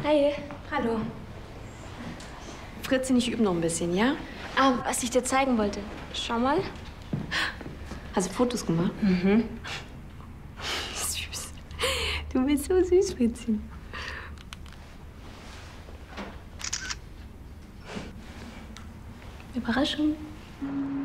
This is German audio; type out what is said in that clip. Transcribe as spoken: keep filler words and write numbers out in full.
Hi. Hallo. Fritzi, ich übe noch ein bisschen, ja? Ah, was ich dir zeigen wollte. Schau mal. Hast du Fotos gemacht? Mhm. Süß. Du bist so süß, Fritzchen. Überraschung.